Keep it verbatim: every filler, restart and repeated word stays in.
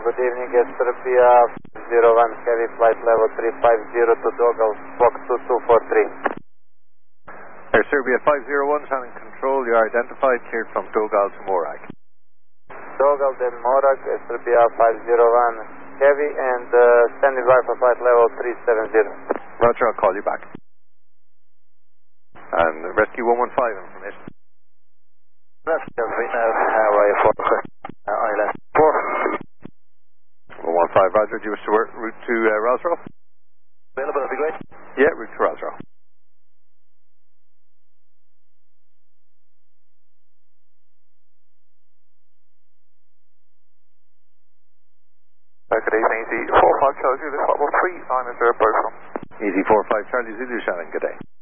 good evening, Serbia zero one Heavy, flight level three five zero to Dogal, Fox two two four three. Air Serbia five zero one, handling control, you are identified, cleared from Dogal to Morag. Dogal then Morag, Serbia five zero one Heavy, and uh, standing by for flight level three seven zero. Roger, I'll call you back. And rescue one one five information. Rescue right now, Hawaii four, uh, Island four. one one five, Roger, do you wish to work route to uh, Rosrow? Available, that'd be great. Yeah, route to Rosrow. Uh, good evening, Easy four five Charlie Zulu, flight level three nine zero, Beaufort. Easy four five, Charlie Zulu, Shannon, good day.